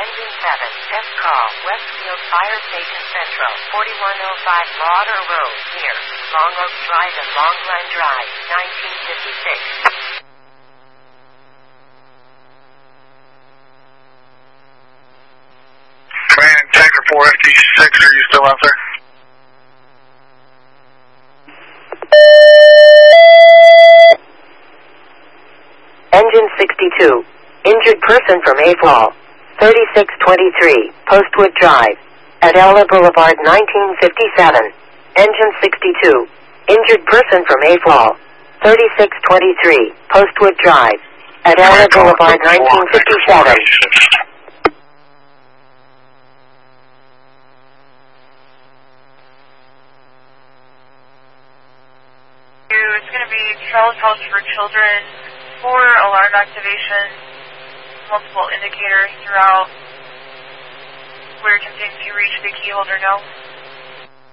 Engine 7, test call, Westfield Fire Station Central, 4105 Lauder Road, near Long Oak Drive and Long Run Drive, 1956. Man, Tiger 4FD6, are you still out there? Engine 62. Injured person from Mayfall. 3623, Postwood Drive. Adela Boulevard, 1957. Engine 62. Injured person from Mayfall. 3623, Postwood Drive. Adela Boulevard, 1957. It's going to be Charles House for Children, 4 alarm activation, multiple indicators throughout. Where can you reach the key holder now?